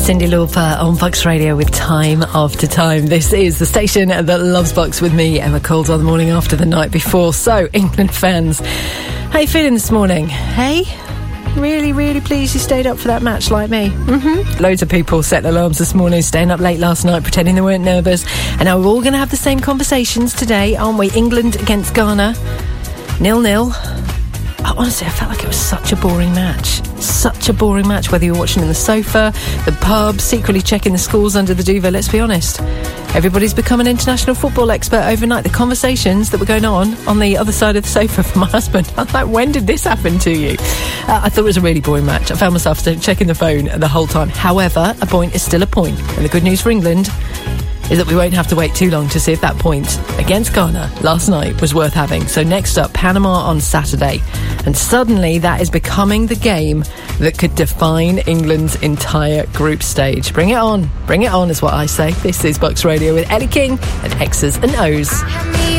Cyndi Lauper on Bucks Radio with Time After Time. This is the station that loves Bucks with me, Emma Coulter, on the morning after the night before. So, England fans, how you feeling this morning? Hey? Really, really pleased you stayed up for that match like me? Loads of people set alarms this morning, staying up late last night, pretending they weren't nervous. And now we're all going to have the same conversations today, aren't we? England against Ghana, 0-0. Honestly, I felt like it was such a boring match. Such a boring match, whether you were watching in the sofa, the pub, secretly checking the scores under the duvet. Let's be honest. Everybody's become an international football expert overnight. The conversations that were going on the other side of the sofa from my husband, I'm like, when did this happen to you? I thought it was a really boring match. I found myself checking the phone the whole time. However, a point is still a point. And the good news for England is that we won't have to wait too long to see if that point against Ghana last night was worth having. So next up, Panama on Saturday. And suddenly that is becoming the game that could define England's entire group stage. Bring it on is what I say. This is Bucks Radio with Ellie King and X's and O's.